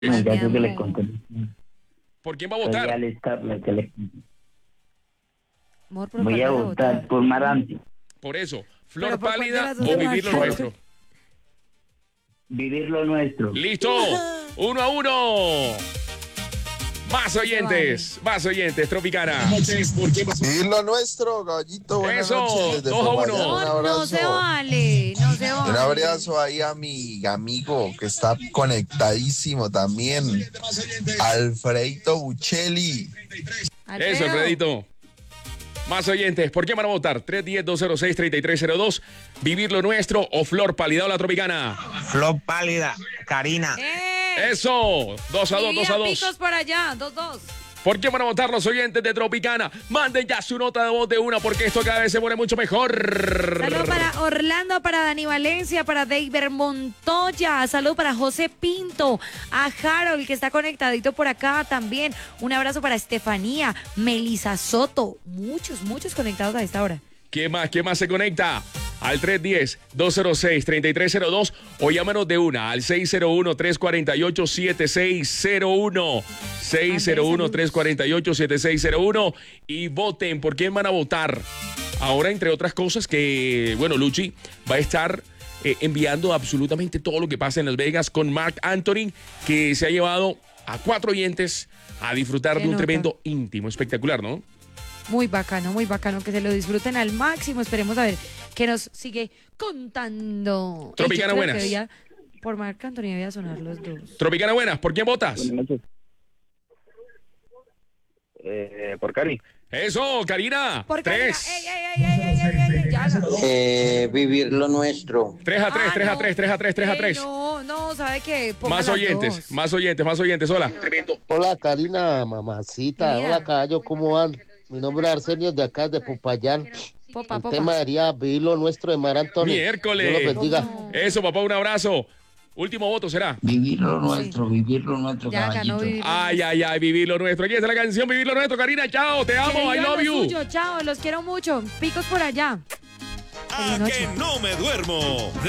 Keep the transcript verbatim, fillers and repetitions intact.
No, ya yo que le amor. conté. ¿Por quién va a Soy votar? Alistar, la que le conté. Amor, pero Voy ¿cuál a vas votar por Marante. Por eso, Flor ¿Pero por cuál de Pálida las dos o se Vivir lo va? Nuestro. Vivir lo nuestro. ¡Listo! ¡Uno a uno! Más oyentes, más oyentes, Tropicana. Y lo nuestro, caballito, buenas Eso, noches. Desde dos a Popayán, uno. un Amor, no se abrazo. vale, no se vale. Un abrazo ahí a mi amigo que está conectadísimo también, Alfredito Buccelli. Alfredo. Eso, Alfredito. Más oyentes, ¿por qué van a votar? tres uno cero, dos cero seis, tres tres cero dos. Vivir lo Nuestro o Flor Pálida o La Tropicana. Flor Pálida, Karina. ¡Eh! Eso, dos a dos, Y dos a dos. picos por allá, dos, dos. ¿Por qué van a votar los oyentes de Tropicana? Manden ya su nota de voz de una porque esto cada vez se pone mucho mejor. Saludos para Orlando, para Dani Valencia, para David Montoya. Saludos para José Pinto, a Harold que está conectadito por acá también. Un abrazo para Estefanía, Melisa Soto. Muchos, muchos conectados a esta hora. ¿Quién más? ¿Quién más se conecta? Al tres uno cero, dos cero seis, tres tres cero dos o llámanos de una al seis cero uno, tres cuatro ocho, siete seis cero uno. seis cero uno, tres cuatro ocho, siete seis cero uno y voten. ¿Por quién van a votar? Ahora, entre otras cosas, que, bueno, Luchi va a estar eh, enviando absolutamente todo lo que pasa en Las Vegas con Marc Anthony, que se ha llevado a cuatro oyentes a disfrutar Qué de un nota. tremendo íntimo espectacular, ¿no? Muy bacano, muy bacano, que se lo disfruten al máximo. Esperemos a ver qué nos sigue contando. Tropicana, Ey, yo creo buenas. que debía- por Marc Anthony debía sonar los dos. Tropicana, buenas. ¿Por quién votas? Buenas noches. Eh, por Cari. Eso, Karina. Por Tres. Ey, ey, ey, ey, ey, ey, ey, ey, ya. Eh, vivir lo nuestro. Tres a tres, Ah, tres a no. tres, tres a tres, tres a Ey, tres. No, no, ¿sabe qué? Ponga Más las oyentes, dos. más oyentes, más oyentes. Hola. Hola Karina, mamacita. Mira. Hola caballo, ¿cómo van? Mi nombre es Arsenio de acá de Popayán. Popa, El popa. tema sería vivir lo nuestro de Mar Antonio. Miércoles. Dios los bendiga. No. Eso, papá, un abrazo. Último voto será. Vivir lo nuestro, vivir lo nuestro, Ya ganó caballito. Vivir. Ay, ay, ay, vivir lo nuestro. Aquí está la canción Vivir lo nuestro. Karina, chao, te Que amo, I vivan love lo you. suyo. Chao, los quiero mucho. Picos por allá. Feliz A noche. que no me duermo.